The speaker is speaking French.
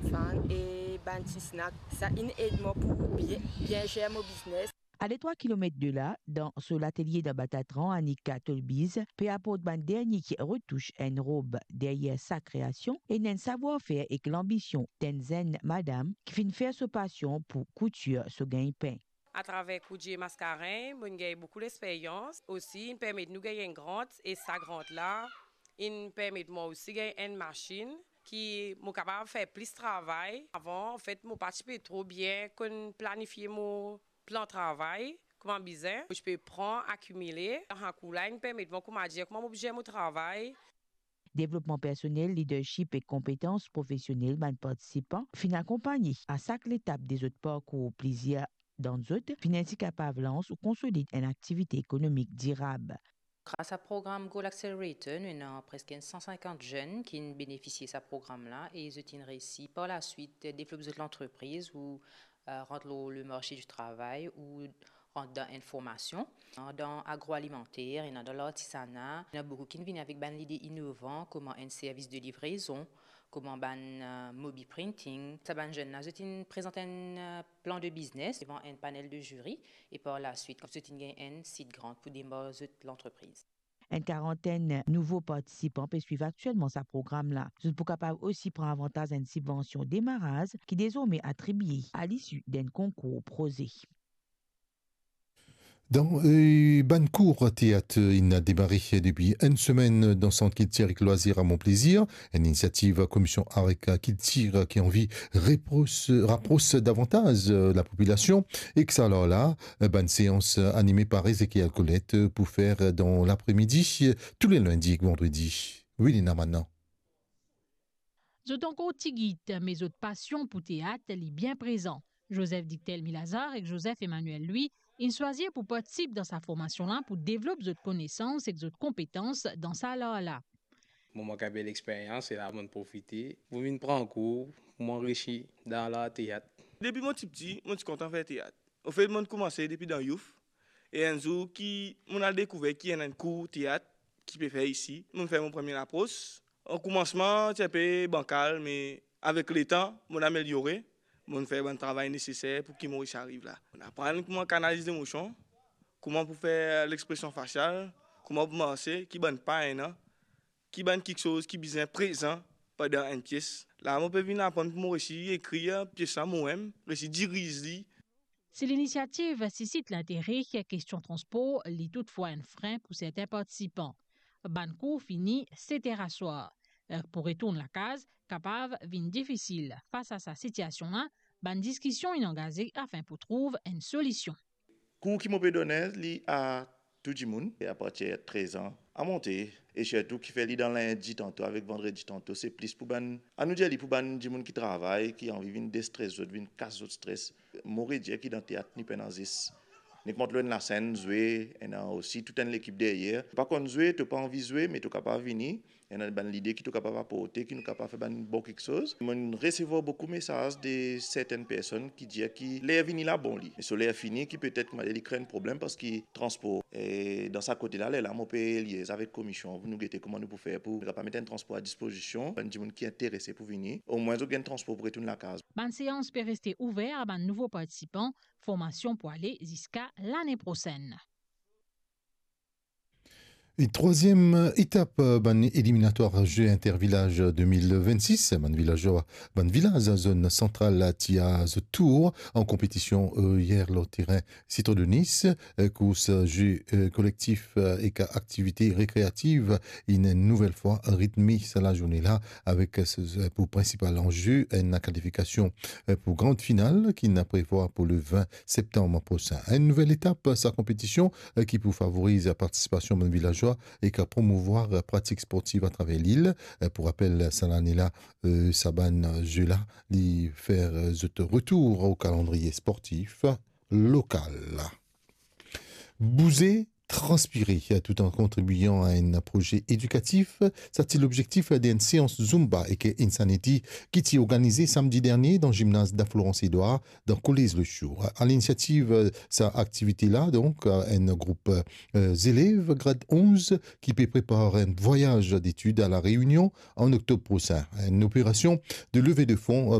croissants et ban petit snack. Ça aide moi pour bien gérer mon business. À les 3 kilomètres de là, dans l'atelier de Batatran, Annika Tolbiz peut apporter un dernier qui retouche une robe derrière sa création et n'a un savoir-faire et l'ambition d'une madame qui finit faire sa passion pour couture ce gagne-pain. À travers Coudjier Mascarin, on a beaucoup d'expérience. Aussi, il permet de nous gagner une grande et sa grande là, il permet de moi aussi gagner une machine qui est capable de faire plus de travail. Avant, en fait, je participais trop bien, qu'on planifier mon plan de travail, comment bizarre. Je peux prendre, accumuler. En coup là, il permet de moi dire comment j'aime mon travail. Développement personnel, leadership et compétences professionnelles des participants finissent accompagner à chaque étape des autres parcours plaisir dans d'autres, finissent capable ou consolide une activité économique durable. Grâce au programme Goal Accelerator, nous avons presque 150 jeunes qui bénéficient de ce programme-là et ils ont réussi par la suite de développer l'entreprise ou rendre le marché du travail ou rendre dans l'information, dans l'agroalimentaire et dans l'artisanat. Il y a beaucoup qui viennent avec des idées innovantes, comme un service de livraison, comme un mobile printing. Ça ban jeunes là, je présente un plan de business devant un panel de jury et par la suite, comme je un site grand pour démarrer l'entreprise. Une quarantaine de nouveaux participants peuvent suivre actuellement ce programme-là. Vous êtes capable aussi prendre avantage d'une subvention démarrage qui est désormais attribuée à l'issue d'un concours prosé. Dans Bancourt Théâtre, il a démarré depuis une semaine dans le centre Kiltir et Loisirs à Montplaisir, une initiative commission Areka Kiltir qui a envie rapproche davantage la population et que ça alors là, une séance animée par Ezekiel Colette pour faire dans l'après-midi tous les lundis et vendredis. Oui, Lina maintenant. Je suis encore tigite, mes autres passions pour théâtre, elle est bien présent. Joseph Dictel Milazar et Joseph Emmanuel, lui, ils choisirent pour participer dans sa formation-là pour développer d'autres connaissances et d'autres compétences dans ça là. Moi, j'ai belle expérience et là, je profiter pour venir prendre un cours, pour m'enrichir dans le théâtre. Depuis mon petit, je suis content de faire théâtre. Au fait, je commencé depuis dans Youth. Et un jour, on a découvert qu'il y a un cours théâtre qui peut faire ici. Je fais mon premier approche. Au commencement, c'est un peu bancal, mais avec le temps, je m'ai amélioré. Je fais un travail nécessaire pour que Maurice arrive là. On apprend comment canaliser les émotions, comment pour faire l'expression faciale, comment pour marcher, qui bonne pas qui bonne quelque chose qui est présent pendant une pièce. Là, on peut venir apprendre pour Maurice écrire pièce à moi-même, aussi diriger. Si l'initiative suscite l'intérêt, question transport lit toutefois un frein pour certains participants. Bancourt fini, c'était rasseoir. Pour retourner la case, capable vient difficile. Face à sa situation-là, une discussion est engagée afin pour trouver une solution. Le cours qui m'a donné à tout le monde, à partir de 13 ans, à monter. Et surtout, qui fait dans lundi tantôt, avec vendredi tantôt, c'est plus pour à nous dire, pour des gens qui travaillent, qui ont envie de stress, de casse de stress. Mourir dire qui dans le théâtre, ni pénazis. Ni montre le la scène, jouer, et aussi toute l'équipe derrière. Par contre, jouer, tu n'as pas envie de jouer, mais tu es capable de venir. Il y a l'idée qui est capable d'apporter, qui est capable de faire bon quelque chose. Je reçois beaucoup de messages de certaines personnes qui disent que l'air vini là bon lit. Mais sur l'air fini, qui peut-être crée un problème parce qu'il transport. Et dans sa côté-là, là, on peut lier avec la commission. Vous nous guettez comment nous pouvons faire pour ne pas mettre un transport à disposition. Les gens qui sont intéressés pour venir. Au moins, ils ont un transport pour retourner à la case. La séance peut rester ouverte à de nouveaux participants. Formation pour aller jusqu'à l'année prochaine. Et troisième étape, éliminatoire jeu intervillage 2026, village zone centrale tia the tour en compétition hier le terrain Citron de Nice, course jeu collectif et activité récréative une nouvelle fois rythmée la journée là avec pour principal enjeu une qualification pour grande finale qui n'a prévoit pour le 20 septembre prochain. Une nouvelle étape sa compétition qui pour favoriser la participation de villageois et qu'à promouvoir pratique sportive à travers l'île. Pour rappel, cette année-là, Saban Jela d'y faire ce retour au calendrier sportif local. Bouzer, transpirer tout en contribuant à un projet éducatif. C'est l'objectif d'une séance Zumba et que Insanity qui est organisée samedi dernier dans le gymnase d'A-Florence-Édouard dans Collège le Chour. À l'initiative de cette activité-là, donc, un groupe élèves grade 11 qui peut préparer un voyage d'études à La Réunion en octobre prochain. Une opération de levée de fonds